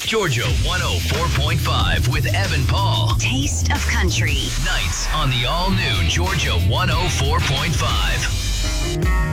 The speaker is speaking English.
Georgia 104.5 with Evan Paul. Taste of Country. Nights on the all-new Georgia 104.5.